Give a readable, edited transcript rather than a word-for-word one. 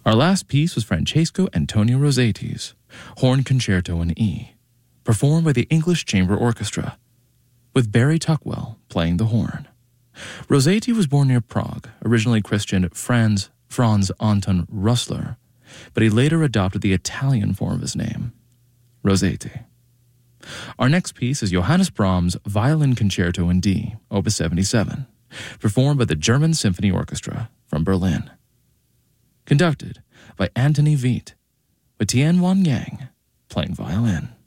Our last piece was Francesco Antonio Rossetti's Horn Concerto in E, performed by the English Chamber Orchestra, with Barry Tuckwell playing the horn. Rossetti was born near Prague, originally christened Franz Anton Russler, but he later adopted the Italian form of his name, Rossetti. Our next piece is Johannes Brahms' Violin Concerto in D, Opus 77, performed by the German Symphony Orchestra from Berlin. Conducted by Antony Veit, with Tien Wan Yang playing violin.